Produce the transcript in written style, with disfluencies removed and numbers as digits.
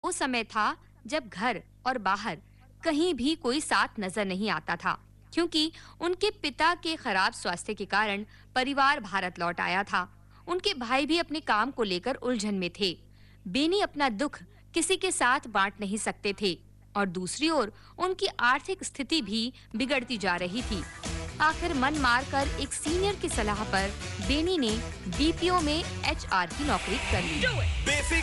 वो समय था जब घर और बाहर कहीं भी कोई साथ नजर नहीं आता था, क्योंकि उनके पिता के खराब स्वास्थ्य के कारण परिवार भारत लौट आया था। उनके भाई भी अपने काम को लेकर उलझन में थे। बेनी अपना दुख किसी के साथ बांट नहीं सकते थे और दूसरी ओर उनकी आर्थिक स्थिति भी बिगड़ती जा रही थी। आखिर मन मारकर एक सीनियर की सलाह पर बेनी ने बीपीओ में एचआर की नौकरी कर ली।